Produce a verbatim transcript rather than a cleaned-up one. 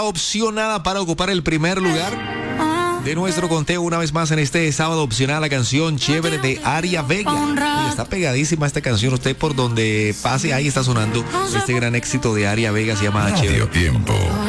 Opcionada para ocupar el primer lugar de nuestro conteo una vez más en este sábado opcional, la canción Chévere de Aria Vega. Oye, está pegadísima esta canción, usted por donde pase ahí está sonando este gran éxito de Aria Vega, se llama Chévere. Tiempo.